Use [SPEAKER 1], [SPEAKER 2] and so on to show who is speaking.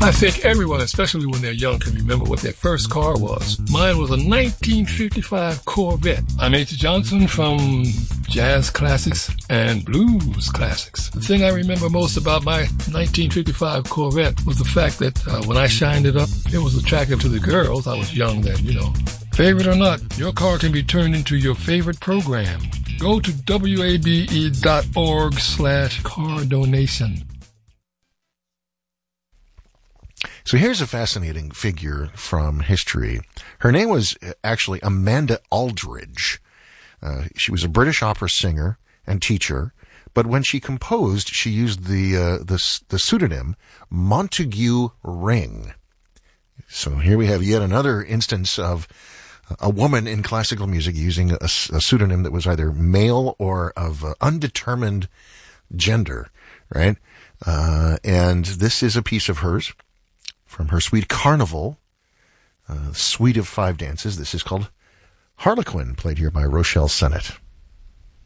[SPEAKER 1] I think everyone, especially when they're young, can remember what their first car was. Mine was a 1955 Corvette. I'm H. Johnson from Jazz Classics and Blues Classics. The thing I remember most about my 1955 Corvette was the fact that when I shined it up, it was attractive to the girls. I was young then, you know. Favorite or not, your car can be turned into your favorite program. Go to wabe.org/car donation.
[SPEAKER 2] So here's a fascinating figure from history. Her name was actually Amanda Aldridge. She was a British opera singer and teacher, but when she composed, she used the pseudonym Montague Ring. So here we have yet another instance of a woman in classical music using a pseudonym that was either male or of undetermined gender, right? And this is a piece of hers from her suite Carnival, suite of 5 dances. This is called Harlequin, played here by Rochelle Sennett.